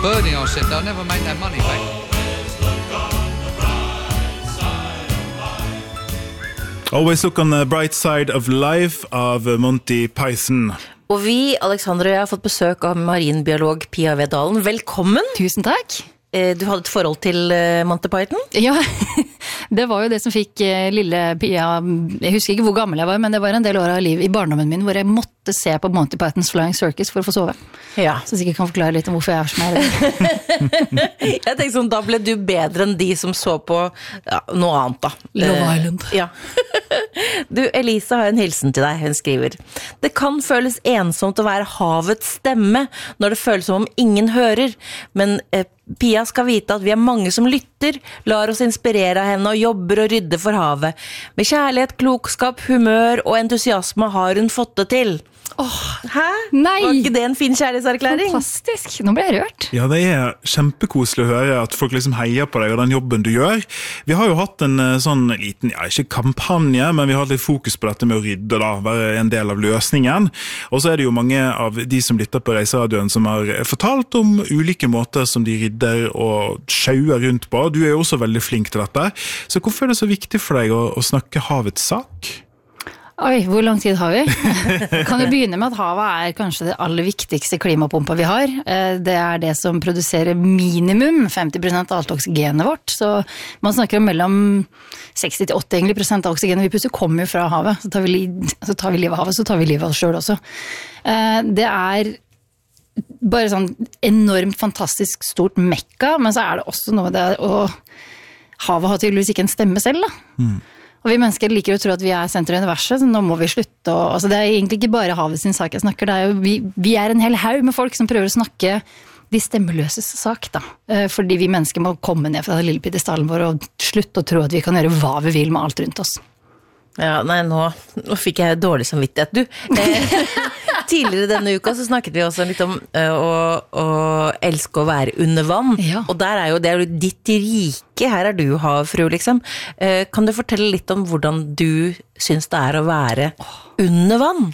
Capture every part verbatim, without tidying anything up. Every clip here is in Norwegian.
birding I said, they'll never make that money back. Always look on the bright side of life av Monty Python. Og vi, Alexander og jeg, har fått besøk av marinbiolog Pia Vedalen. Velkommen! Tusen takk! Du hadde et forhold til Monty Python? Ja, det var jo det som fikk lille Pia, jeg husker ikke hvor gammel jeg var, men det var en del år av liv i barndommen min, hvor jeg måtte se på Monty Pythons Flying Circus for å få sove. Ja. Så sikkert kan forklare litt om hvorfor jeg er som jeg er. Jeg tenkte sånn, da ble du bedre enn de som så på ja, noe annet da. Love Island. Ja. Du, Elisa har en hilsen til deg, hun skriver. Det kan føles ensomt å være havets stemme, når det føles som om ingen hører, men eh, Pia skal vite at vi er mange som lytter, lar oss inspirere av henne og jobber og rydder for havet. Med kjærlighet, klokskap, humør og entusiasme har hun fått det til. Åh, hæ? Nei! Var ikke det en fin kjærlighetserklæring? Fantastisk, nå ble jeg rørt. Ja, det er kjempekoselig å høre at folk liksom heier på deg og den jobben du gjør. Vi har jo hatt en sånn liten, ja, ikke kampanje, men vi har hatt litt fokus på dette med å rydde da, være en del av løsningen. Og så er det jo mange av de som lytter på Reiseradioen som har fortalt om ulike måter som de rydder og sjauer rundt på. Du er jo også veldig flink til dette. Så hvorfor er det så viktig for deg å, å snakke havets sak? Oi, hvor lang tid har vi? Kan jo begynne med at havet er kanskje det aller viktigste klimapumpa vi har. Det er det som produserer minimum femti prosent av alt oksygenet vårt. Så man snakker om mellom seksti til åtti prosent av oksygenet vi puster kommer jo fra havet. Så tar vi, så tar vi livet av havet, så tar vi livet av oss selv også. Det er bare sånn enormt fantastisk stort mekka, men så er det også noe det å havet har tydeligvis ikke en stemme selv da. Mm. Og vi mennesker liker å tro at vi er sentrum i universet, så nå må vi slutte. Og, altså det er egentlig ikke bare havet sin sak jeg snakker, det er jo, vi, vi er en hel haug med folk som prøver å snakke de stemmeløses sak da. Fordi vi mennesker må komme ned fra den lille piedestalen vår og slutte å tro at vi kan gjøre hva vi vil med alt rundt oss. Ja, nei, nå, nå fikk jeg dårlig samvittighet. Du, eh, tidligere denne uka så snakket vi også litt om uh, å, å elske å være under vann. Ja. Og der er jo, det er jo ditt rike, her er du havfru, liksom. Uh, kan du fortelle litt om hvordan du syns det er å være under vann?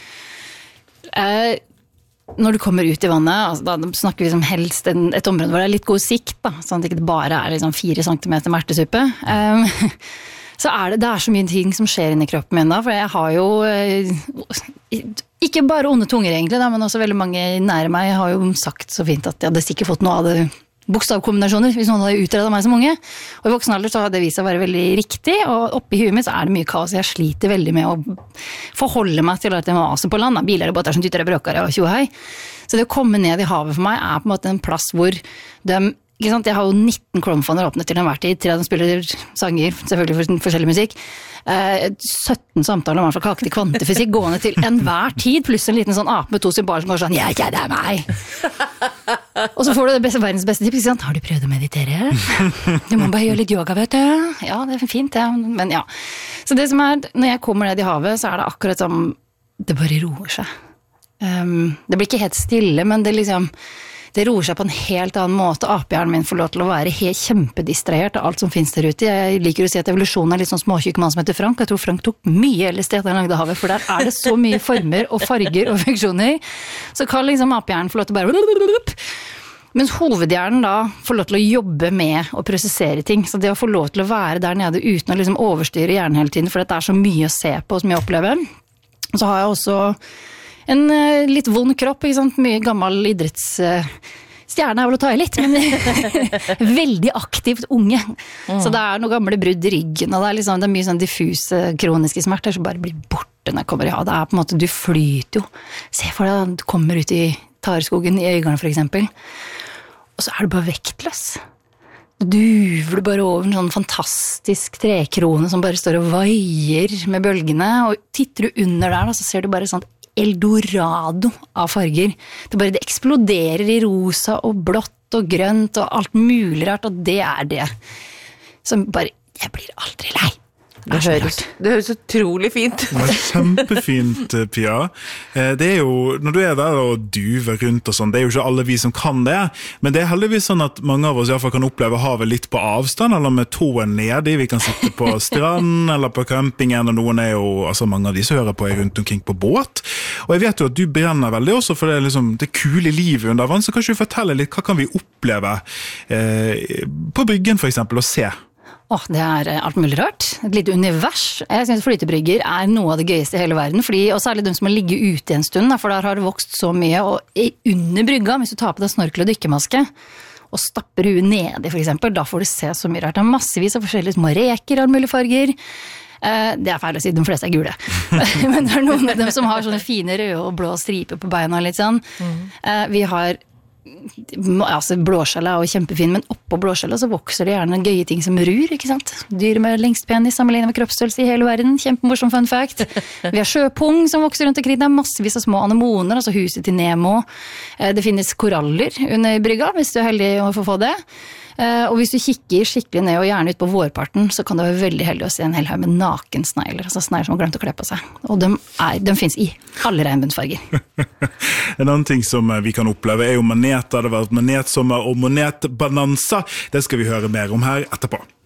Eh... Når du kommer ut i vannet, altså, da snakker vi som helst en, et område hvor det er litt god sikt, da, sånn at det ikke bare er liksom fire centimeter mertesuppe. Um, så er det, det er så mye ting som skjer inni kroppen min da, for jeg har jo uh, ikke bare onde tunger egentlig, da, men også veldig mange nære meg har jo sagt så fint at jeg hadde sikkert fått noe av det bokstavkombinasjoner, hvis noen hadde utredet meg som unge. Og i voksen alder så har det vist seg å være veldig riktig, og oppi huet mitt så er det mye kaos. Jeg sliter veldig med å forholde meg til at jeg må ase på land, da. Biler og båter som dytter og bråkere og tjohei. Så det å komme ned i havet for meg er på en måte en plass hvor de, ikke sant, jeg har jo nitten crowdfunder åpnet til enhver tid, tre av dem spiller sanger, selvfølgelig for forskjellig musikk, eh, sytten samtaler om hva kake til kvantefysikk, gående til enhver tid, pluss en liten sånn ape med to symboler som går sånn, ja, ja, det er meg. Og så får du det beste, verdens beste tips, ikke sant? Har du prøvd å meditere? Du må bare gjøre litt yoga, vet du. Ja, det er fint, ja. Men ja. Så det som er, når jeg kommer ned i havet, så er det akkurat som, det bare roer seg. Um, det blir ikke helt stille, men det liksom, det roer seg på en helt annen måte. Apehjernen min får lov til å være helt kjempedistrahert av alt som finnes der ute. Jeg liker å si at evolusjonen er litt sånn småtjukk mann som heter Frank. Jeg tror Frank tok mye L S D etter han lagde havet, for der er det så mye former og farger og funksjoner. Så kan liksom apehjernen få lov til å bare... Mens hovedhjernen da får lov til å jobbe med å prosessere ting. Så det å få lov til å være der nede uten å liksom overstyre hjernen hele tiden, for det er så mye å se på og så mye å oppleve. Så har jeg også en uh, litt vond kropp, ikke sant? Mye gammel idretts... Uh, stjerne er vel å ta i litt, men veldig aktivt unge. Mm. Så det er noen gamle brudd i ryggen, og det er, liksom, det er mye sånn diffuse kroniske smerter som bare blir borte når jeg kommer i havet. Det er på en måte, du flyter jo. Se for deg, du kommer ut i Tareskogen i Øygarden for eksempel, og så er du bare vektløs. Du duver bare over en sånn fantastisk trekrone som bare står og vaier med bølgene, og titter du under der da, så ser du bare sånn eldorado av farger. Det bare det eksploderer i rosa og blått og grønt og alt mulig rart, og det er det som bare, jeg blir aldri lei. Det høres, det høres utrolig fint. Det var kjempefint, Pia. Det er jo, når du er der og duver rundt og sånn, det er jo ikke alle vi som kan det, men det er heldigvis sånn at mange av oss i hvert fall kan oppleve havet litt på avstand, eller med tåen nede. Vi kan sitte på strand eller på campingen, og noen er jo, altså mange av de som hører på er rundt omkring på båt. Og jeg vet jo at du brenner veldig også for det, liksom, det kule livet under vann, så kan du fortelle litt, hva kan vi oppleve eh, på bryggen for eksempel, og se? Åh, det er alt mulig rart. Et lite univers. Jeg synes flytebrygger er noe av det gøyeste i hele verden, fordi, og særlig de som må ligge ute en stund, for der har det vokst så mye, og under brygga, hvis du tar på deg snorkel og dykkermaske, og stapper huet nedi for eksempel, da får du se så mye rart. Det er massevis av forskjellige små reker av mulige farger. Det er feil å si, de fleste er gule. Men det er noen av dem som har sånne fine røde og blå striper på beina litt sånn. Mm. Vi har altså blåskjella er jo kjempefin, men oppå blåskjella så vokser det gjerne gøye ting som rur, ikke sant? Dyr med lengst penis sammenlignet med kroppsstørrelse i hele verden, kjempemorsom fun fact. Vi har sjøpung som vokser rundt omkring, det er massevis av små anemoner, altså huset til Nemo. Det finnes koraller under brygga, hvis du er heldig å få få det. Og hvis du kikker skikkelig ned og gjerne ut på vårparten, så kan det være veldig heldig å se en hel haug med nakensnegler, altså snegler som har glemt å kle på seg. Og de, er, de finnes i alle regnbuensfarger. En annen ting som vi kan oppleve er jo maneter. Det har vært manetsommer og manetbananza. Det skal vi høre mer om her etterpå.